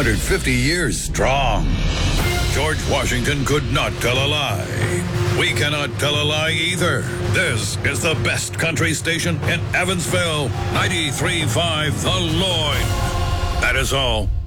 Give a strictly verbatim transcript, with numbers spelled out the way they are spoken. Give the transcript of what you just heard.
hundred fifty years strong. George Washington could not tell a lie. We cannot tell a lie either. This is the best country station in Evansville. ninety-three point five The Lloyd. That is all.